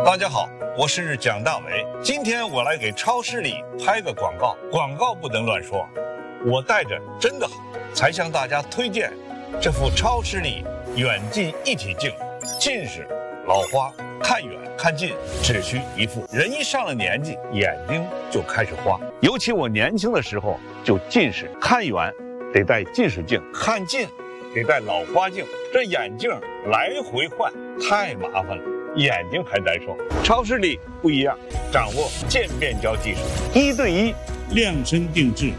大家好，我是蒋大为。今天我来给超市里拍个广告，广告不能乱说，我带着真的好，才向大家推荐这副超视力远近一体镜。近视、老花，看远看近只需一副。人一上了年纪，眼睛就开始花，尤其我年轻的时候就近视，看远得戴近视镜，看近得戴老花镜，这眼镜来回换太麻烦了，眼睛还难受。超视力不一样，掌握渐变焦技术，1对1 量身定制。